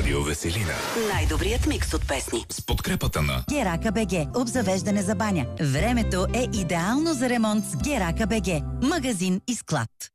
Радио Веселина. Най-добрият микс от песни. С подкрепата на Герака БГ. Обзавеждане за баня. Времето е идеално за ремонт с Герака БГ. Магазин и склад.